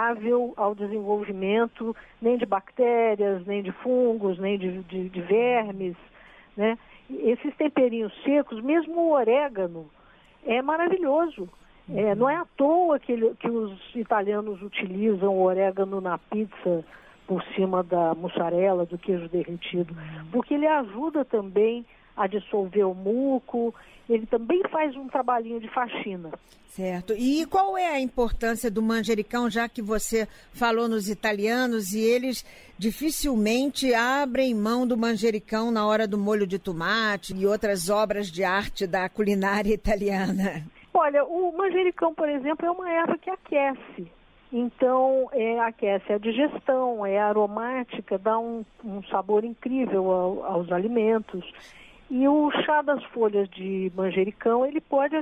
vulnerável ao desenvolvimento nem de bactérias, nem de fungos, nem de vermes, né? Esses temperinhos secos, mesmo o orégano, é maravilhoso. Não é à toa que os italianos utilizam o orégano na pizza por cima da mussarela, do queijo derretido, porque ele ajuda também a dissolver o muco, ele também faz um trabalhinho de faxina. Certo. E qual é a importância do manjericão, já que você falou nos italianos e eles dificilmente abrem mão do manjericão na hora do molho de tomate e outras obras de arte da culinária italiana? Olha, o manjericão, por exemplo, é uma erva que aquece. Então, aquece a digestão, é aromática, dá um sabor incrível aos alimentos. E o chá das folhas de manjericão, ele pode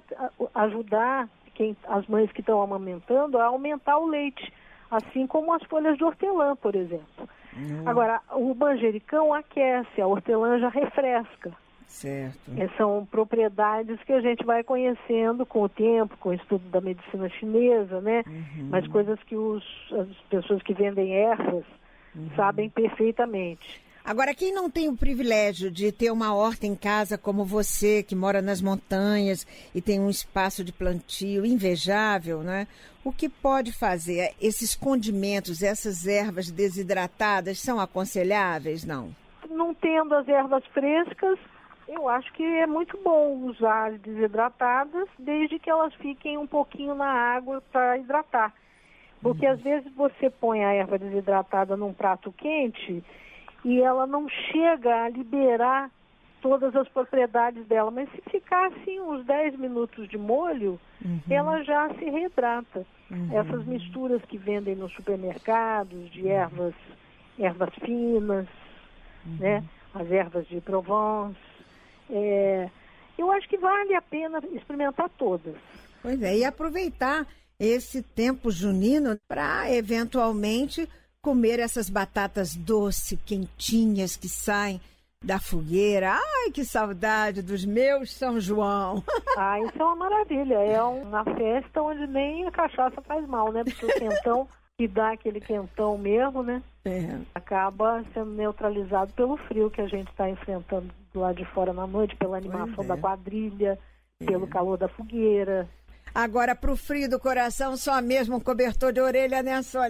ajudar as mães que estão amamentando a aumentar o leite, assim como as folhas de hortelã, por exemplo. Agora, o manjericão aquece, a hortelã já refresca. Certo. São propriedades que a gente vai conhecendo com o tempo, com o estudo da medicina chinesa, né? Mas coisas que as pessoas que vendem ervas sabem perfeitamente. Agora, quem não tem o privilégio de ter uma horta em casa como você, que mora nas montanhas e tem um espaço de plantio invejável, né? O que pode fazer? Esses condimentos, essas ervas desidratadas são aconselháveis, não? Não tendo as ervas frescas, eu acho que é muito bom usar desidratadas, desde que elas fiquem um pouquinho na água para hidratar. Porque às vezes você põe a erva desidratada num prato quente e ela não chega a liberar todas as propriedades dela. Mas se ficar assim uns 10 minutos de molho, ela já se reidrata. Essas misturas que vendem nos supermercados de ervas finas, né? As ervas de Provence. Eu acho que vale a pena experimentar todas. Pois é, e aproveitar esse tempo junino para, eventualmente, comer essas batatas doces, quentinhas, que saem da fogueira. Ai, que saudade dos meus São João! Isso é uma maravilha. É uma festa onde nem a cachaça faz mal, né? Porque o quentão, que dá aquele quentão mesmo, né? Acaba sendo neutralizado pelo frio que a gente está enfrentando do lado de fora na noite, pela animação da quadrilha, pelo calor da fogueira. Agora, para o frio do coração, só mesmo um cobertor de orelha, né, Sônia?